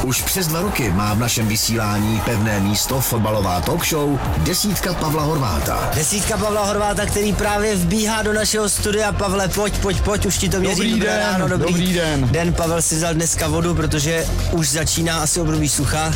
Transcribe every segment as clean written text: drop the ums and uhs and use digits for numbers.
Už přes 2 roky má v našem vysílání pevné místo fotbalová talk show Desítka Pavla Horváta. Desítka Pavla Horváta, který právě vbíhá do našeho studia. Pavle, pojď, už ti to měří. Dobrý den. Pavel si vzal dneska vodu, protože už začíná asi období sucha.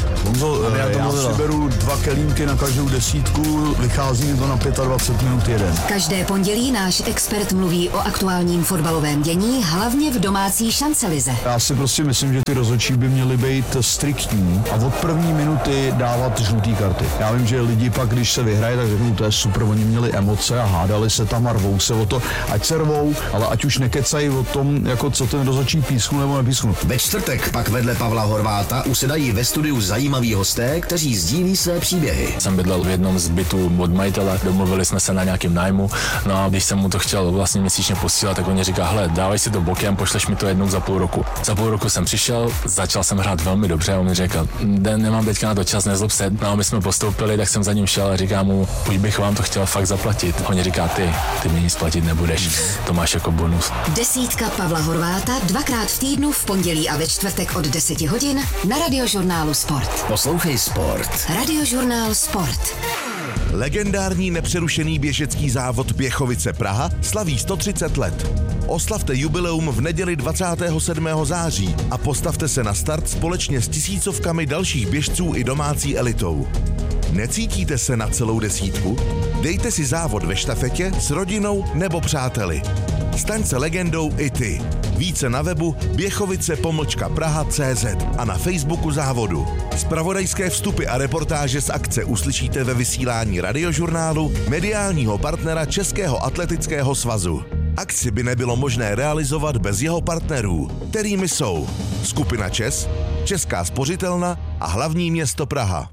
Já si beru 2 kelímky na každou desítku, vychází mi to na 25 minut jeden. Každé pondělí náš expert mluví o aktuálním fotbalovém dění, hlavně v domácí šancelize. Já si prostě myslím, že ty rozhodčí by měli být striktní a od první minuty dávat žlutý karty. Já vím, že lidi pak, když se vyhraje, tak řeknou, to je super, oni měli emoce a hádali se tam a rvou se o to, ať se rvou, ale ať už nekecají o tom, jako co ten rozhodčí písknu nebo nepísknu. Ve čtvrtek pak vedle Pavla Horváta usedají ve studiu zajímaví hosté, kteří sdílí své příběhy. Jsem bydlel v jednom z bytů od majitele, domluvili jsme se na nějakém nájmu, no a když jsem mu to chtěl vlastně měsíčně posílat, tak on říká, hele, dávej si to bokem, pošleš mi to jednou za půl roku. Za půl roku jsem přišel, začal jsem hrát velmi dobře a on mi řekl, nemám teďka na to čas, nezlob se. No a my jsme postoupili, tak jsem za ním šel a říkám mu, buď bych vám to chtěl fakt zaplatit. On říká, ty mi nic platit nebudeš, to máš jako bonus. Desítka Pavla Horváta 2krát v týdnu v pondělí a ve čtvrtek od 10 hodin na Radiožurnálu Sport. Poslouchej Sport. Radiožurnál Sport. Legendární nepřerušený běžecký závod Běchovice Praha slaví 130 let. Oslavte jubileum v neděli 27. září a postavte se na start společně s tisícovkami dalších běžců i domácí elitou. Necítíte se na celou desítku? Dejte si závod ve štafetě s rodinou nebo přáteli. Staň se legendou i ty. Více na webu běchovice-praha.cz a na Facebooku závodu. Zpravodajské vstupy a reportáže z akce uslyšíte ve vysílání Radiožurnálu, mediálního partnera Českého atletického svazu. Akci by nebylo možné realizovat bez jeho partnerů, kterými jsou Skupina ČES, Česká spořitelna a hlavní město Praha.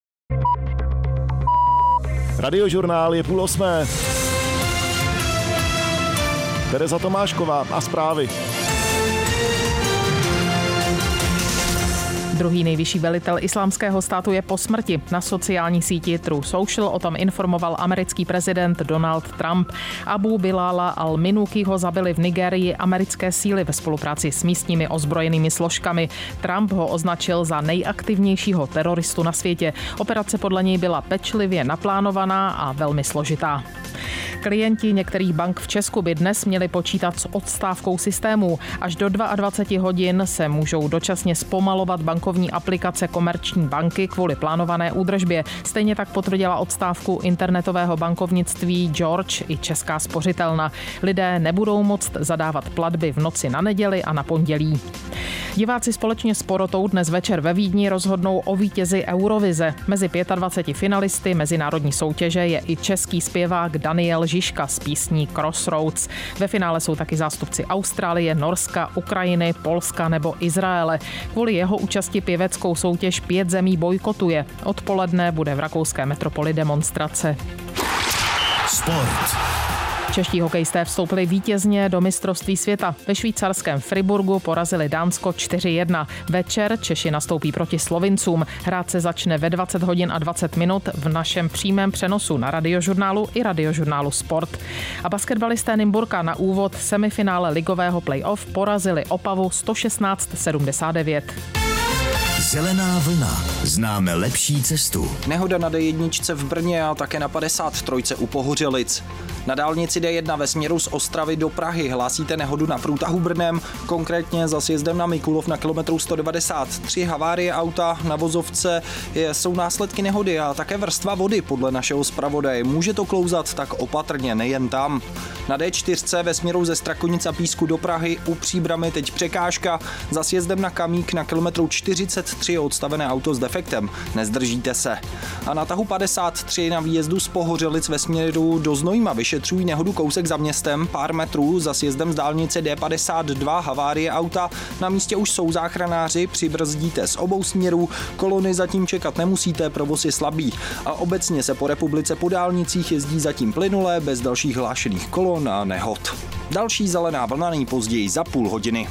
Radiožurnál je 7:30. Tereza Tomášková a zprávy. Druhý nejvyšší velitel Islámského státu je po smrti. Na sociální síti Truth Social o tom informoval americký prezident Donald Trump. Abu Bilala al-Minukiho zabili v Nigérii americké síly ve spolupráci s místními ozbrojenými složkami. Trump ho označil za nejaktivnějšího teroristu na světě. Operace podle něj byla pečlivě naplánovaná a velmi složitá. Klienti některých bank v Česku by dnes měli počítat s odstávkou systémů. Až do 22 hodin se můžou dočasně zpomalovat bankovní aplikace Komerční banky kvůli plánované údržbě. Stejně tak potvrdila odstávku internetového bankovnictví George i Česká spořitelna. Lidé nebudou moct zadávat platby v noci na neděli a na pondělí. Diváci společně s porotou dnes večer ve Vídni rozhodnou o vítězi Eurovize. Mezi 25 finalisty mezinárodní soutěže je i český zpěvák Daniel Žižka s písní Crossroads. Ve finále jsou taky zástupci Austrálie, Norska, Ukrajiny, Polska nebo Izraele. Kvůli jeho účasti pěveckou soutěž 5 zemí bojkotuje. Odpoledne bude v rakouské metropoli demonstrace. Sport. Čeští hokejisté vstoupili vítězně do mistrovství světa. Ve švýcarském Friburgu porazili Dánsko 4-1. Večer Češi nastoupí proti Slovincům. Hrát se začne ve 20 hodin a 20 minut v našem přímém přenosu na Radiožurnálu i Radiožurnálu Sport. A basketbalisté Nymburka na úvod semifinále ligového playoff porazili Opavu 116-79. Zelená vlna. Známe lepší cestu. Nehoda na D1 v Brně a také na 53 u Pohořelic. Na dálnici D1 ve směru z Ostravy do Prahy hlásíte nehodu na průtahu Brnem, konkrétně za sjezdem na Mikulov na kilometru 193. Havárie auta na vozovce jsou následky nehody a také vrstva vody podle našeho zpravodaje. Může to klouzat, tak opatrně, nejen tam. Na D4 ve směru ze Strakonic a Písku do Prahy u Příbramy teď překážka. Za sjezdem na Kamík na kilometru 43 je odstavené auto s defektem. Nezdržíte se. A na tahu 53 na výjezdu z Pohořelic ve směru do Znojma vyšetřují nehodu kousek za městem, pár metrů za sjezdem z dálnice D52 havárie auta. Na místě už jsou záchranáři, přibrzdíte z obou směrů, kolony zatím čekat nemusíte, provoz je slabý. A obecně se po republice po dálnicích jezdí zatím plynulé, bez dalších hlášených kolon a nehod. Další zelená vlna nejpozději za půl hodiny.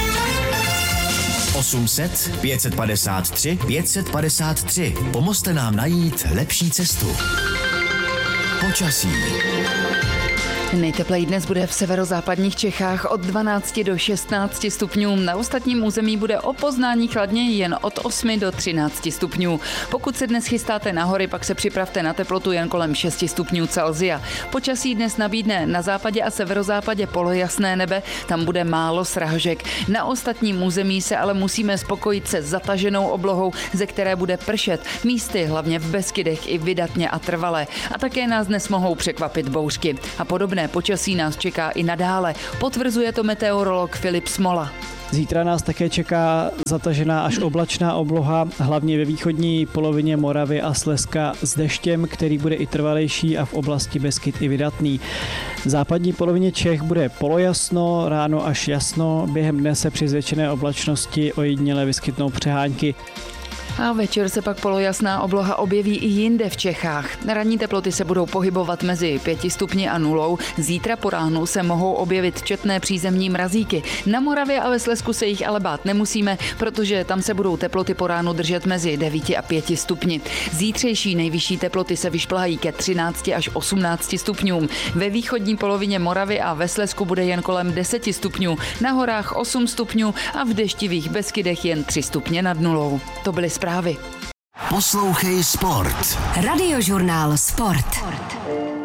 800 553 553. Pomozte nám najít lepší cestu. Počasí. Nejtepleji dnes bude v severozápadních Čechách od 12 do 16 stupňů. Na ostatním území bude o poznání chladněji jen od 8 do 13 stupňů. Pokud se dnes chystáte na hory, pak se připravte na teplotu jen kolem 6 stupňů Celsia. Počasí dnes nabídne na západě a severozápadě polojasné nebe, tam bude málo srážek. Na ostatním území se ale musíme spokojit se zataženou oblohou, ze které bude pršet. Místy hlavně v Beskydech i vydatně a trvale. A také nás dnes mohou překvapit bouřky. A podobné počasí nás čeká i nadále, potvrzuje to meteorolog Filip Smola. Zítra nás také čeká zatažená až oblačná obloha, hlavně ve východní polovině Moravy a Slezska s deštěm, který bude i trvalejší a v oblasti Beskyd i vydatný. V západní polovině Čech bude polojasno, ráno až jasno, během dne se při zvětšené oblačnosti ojediněle vyskytnou přehánky. A večer se pak polojasná obloha objeví i jinde v Čechách. Ranní teploty se budou pohybovat mezi 5 stupni a 0. Zítra po ránu se mohou objevit četné přízemní mrazíky. Na Moravě a ve Slezsku se jich ale bát nemusíme, protože tam se budou teploty po ránu držet mezi 9 a 5 stupni. Zítřejší nejvyšší teploty se vyšplhají ke 13 až 18 stupňům. Ve východní polovině Moravy a ve Slezsku bude jen kolem 10 stupňů, na horách 8 stupňů a v deštivých Beskydech jen 3 stupně nad 0. To byly zprávy. Poslouchej Sport. Radiožurnál Sport.